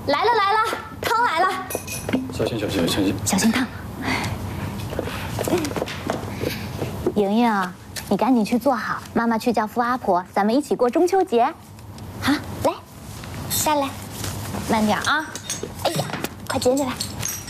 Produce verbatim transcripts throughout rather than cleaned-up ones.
来了来了，汤来了。 小心小心小心， 小心烫。莹莹，你赶紧去做好，妈妈去叫傅阿婆，咱们一起过中秋节。好，来，下来，慢点啊。哎呀，快捡起来。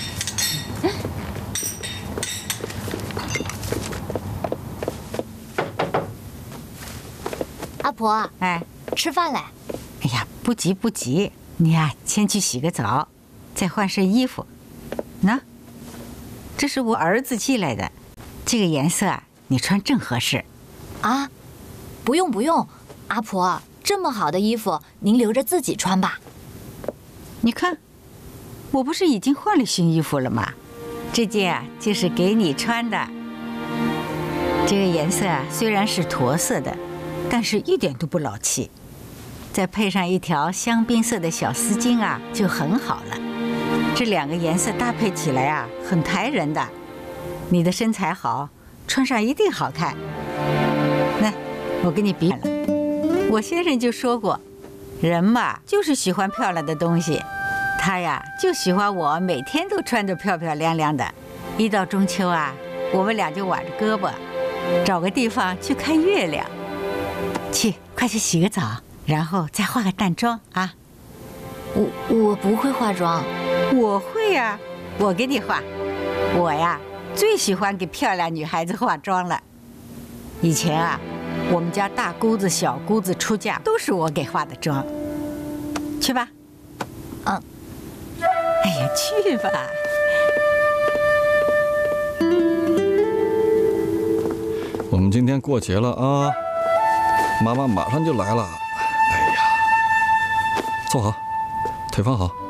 阿婆， 哎， 吃饭嘞。 哎呀，不急不急，你呀、啊、先去洗个澡，再换身衣服。喏，这是我儿子寄来的，这个颜色啊，你穿正合适。 啊，不用不用，阿婆，这么好的衣服您留着自己穿吧。 你看，我不是已经换了新衣服了吗？这件啊就是给你穿的。这个颜色啊虽然是驼色的。 但是一点都不老气，再配上一条香槟色的小丝巾啊，就很好了。这两个颜色搭配起来啊，很抬人的。你的身材好，穿上一定好看。那我给你比了，我先生就说过，人嘛就是喜欢漂亮的东西，他呀就喜欢我每天都穿得漂漂亮亮的。一到中秋啊，我们俩就挽着胳膊，找个地方去看月亮。 去，快去洗个澡，然后再化个淡妆啊！ 我我不会化妆， 我会呀、啊，我给你化。我呀最喜欢给漂亮女孩子化妆了。以前啊，我们家大姑子、小姑子出嫁都是我给化的妆。去吧。 嗯。 哎呀，去吧。 我们今天过节了啊！ 妈妈马上就来了，哎呀，坐好，腿放好。